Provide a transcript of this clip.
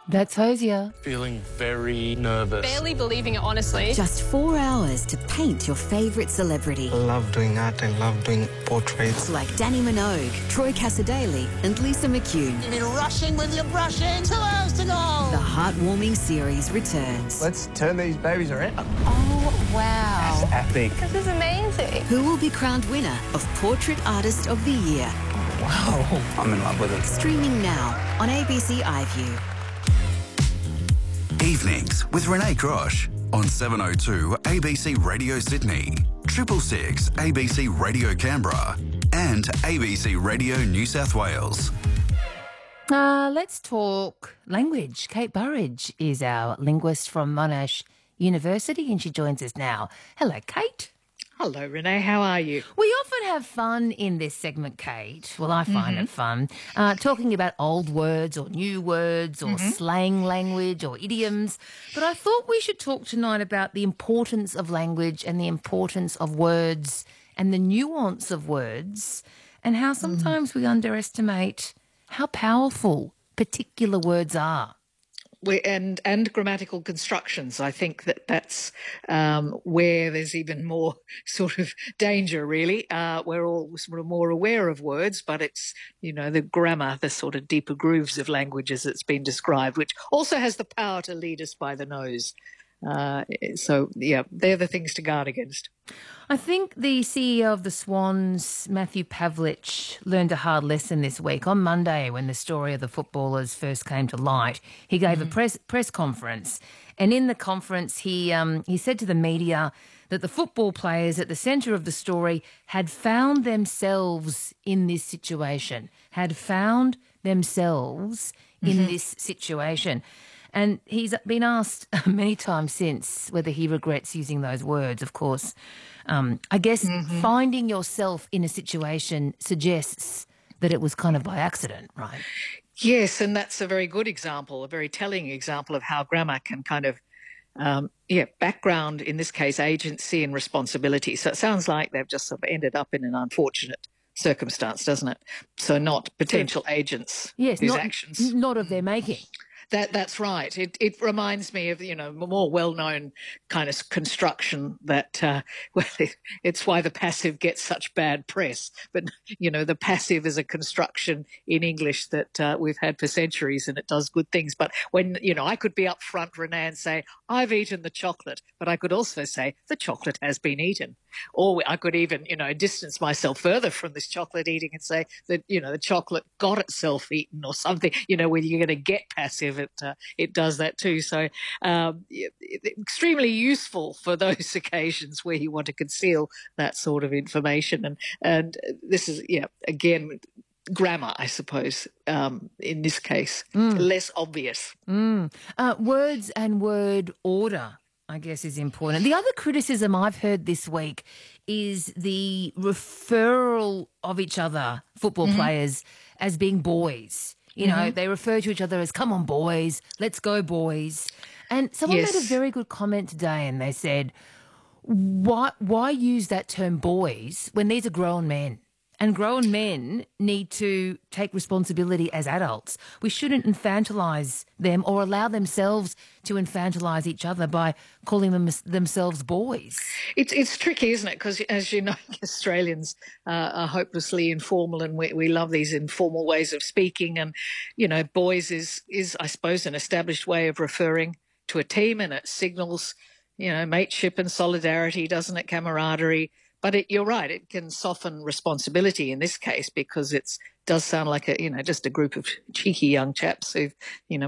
That's Hosier. Feeling very nervous. Barely believing it, honestly. Just 4 hours to paint your favourite celebrity. I love doing art. I love doing portraits. Like Danny Minogue, Troy Cassadaly and Lisa McCune. You've been rushing with your brushing. 2 hours to go. The heartwarming series returns. Let's turn these babies around. Oh, wow. That's epic. This is amazing. Who will be crowned winner of Portrait Artist of the Year? Wow. I'm in love with it. Streaming now on ABC iView. Evenings with Renee Grosh on 702 ABC Radio Sydney, 666 ABC Radio Canberra and ABC Radio New South Wales. Let's talk language. Kate Burridge is our linguist from Monash University and she joins us now. Hello, Kate. Hello, Renee. How are you? We often have fun in this segment, Kate. Well, I find it fun. Talking about old words or new words or slang language or idioms. But I thought we should talk tonight about the importance of language and the importance of words and the nuance of words and how sometimes we underestimate how powerful particular words are. And grammatical constructions. I think that's where there's even more sort of danger, really. We're all sort of more aware of words, but it's, the grammar, the sort of deeper grooves of language as it's been described, which also has the power to lead us by the nose. So, they're the things to guard against. I think the CEO of the Swans, Matthew Pavlich, learned a hard lesson this week. On Monday, when the story of the footballers first came to light, he gave a press conference. And in the conference, he said to the media that the football players at the centre of the story had found themselves in this situation, this situation. And he's been asked many times since whether he regrets using those words, of course. I guess finding yourself in a situation suggests that it was kind of by accident, right? Yes, and that's a very good example, a very telling example of how grammar can kind of, background, in this case, agency and responsibility. So it sounds like they've just sort of ended up in an unfortunate circumstance, doesn't it? So not potential agents whose actions. Not of their making. That's right. It reminds me of, a more well-known kind of construction that, it's why the passive gets such bad press. But, the passive is a construction in English that we've had for centuries and it does good things. But when, I could be up front, Renee, and say, I've eaten the chocolate, but I could also say the chocolate has been eaten. Or I could even, distance myself further from this chocolate eating and say that, the chocolate got itself eaten or something, when you're going to get passive, it does that too. So extremely useful for those occasions where you want to conceal that sort of information. And this is, again, grammar, I suppose, in this case, less obvious. Words and word order, I guess, is important. The other criticism I've heard this week is the referral of each other, football players, as being boys. They refer to each other as, come on, boys, let's go, boys. And someone made a very good comment today and they said, why use that term boys when these are grown men? And grown men need to take responsibility as adults. We shouldn't infantilise them or allow themselves to infantilise each other by calling themselves boys. It's tricky, isn't it? Because, as you know, Australians are hopelessly informal and we love these informal ways of speaking. And, boys is, I suppose, an established way of referring to a team, and it signals, mateship and solidarity, doesn't it, camaraderie. But you're right, it can soften responsibility in this case because it does sound like just a group of cheeky young chaps who've,